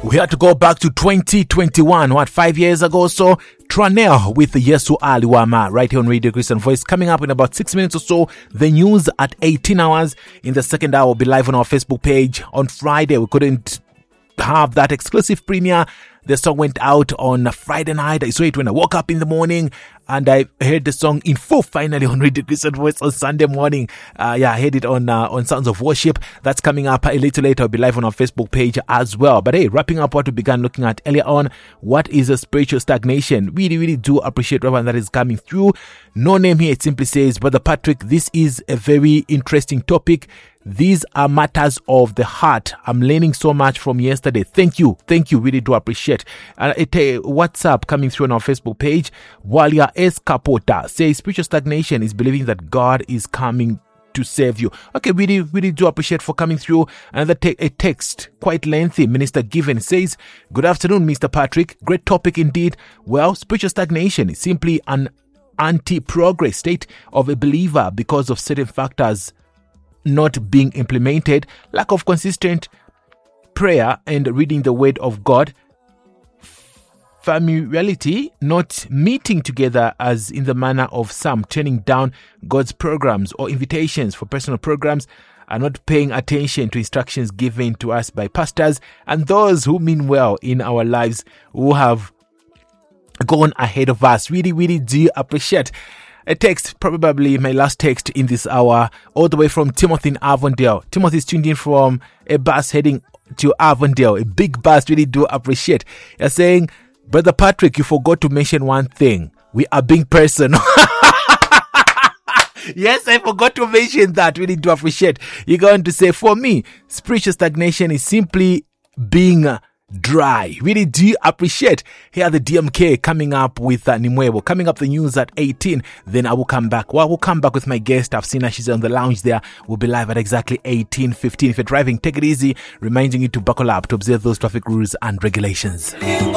We had to go back to 2021, 5 years ago or so. Tranel with Yesu Aliwama right here on Radio Christian Voice. Coming up in about 6 minutes or so, the news at 18 hours. In the second hour, we'll be live on our Facebook page. On Friday, we couldn't have that exclusive premiere. The song went out on Friday night. I saw it when I woke up in the morning, and I heard the song in full finally on Radio Christian Voice on Sunday morning. I heard it on Sounds of Worship. That's coming up a little later. I'll be live on our Facebook page as well. But hey, wrapping up what we began looking at earlier on, what is a spiritual stagnation? Really do appreciate everyone that is coming through. No name here. It simply says, Brother Patrick, this is a very interesting topic. These are matters of the heart. I'm learning so much from yesterday. Thank you. Really do appreciate. WhatsApp coming through on our Facebook page. Walia S. Capota says spiritual stagnation is believing that God is coming to save you. Okay, really do appreciate for coming through. Another a text, quite lengthy. Minister Given says, good afternoon, Mr. Patrick. Great topic indeed. Well, spiritual stagnation is simply an anti-progress state of a believer because of certain factors not being implemented, lack of consistent prayer and reading the word of God, familiarity, not meeting together as in the manner of some, turning down God's programs or invitations for personal programs, are not paying attention to instructions given to us by pastors and those who mean well in our lives who have gone ahead of us. Really do appreciate a text, probably my last text in this hour, all the way from Timothy in Avondale. Timothy is tuned in from a bus heading to Avondale, a big bus. Really do appreciate. You're saying, Brother Patrick, you forgot to mention one thing. We are being personal. Yes, I forgot to mention that. Really do appreciate. You're going to say, for me, spiritual stagnation is simply being dry. Really do appreciate. Here the DMK coming up with Nimwebo. Coming up the news at 18. Then I will come back. Well, I will come back with my guest. I've seen her. She's on the lounge there. We'll be live at exactly 18:15. If you're driving, take it easy. Reminding you to buckle up to observe those traffic rules and regulations.